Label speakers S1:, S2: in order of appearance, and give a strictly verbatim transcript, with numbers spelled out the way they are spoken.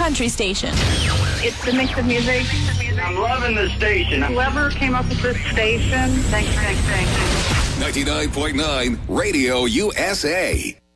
S1: country station.
S2: It's the mix of music.
S3: I'm loving the station.
S2: Whoever came up with this station, thanks, thanks, thanks.
S4: ninety-nine point nine Radio U S A.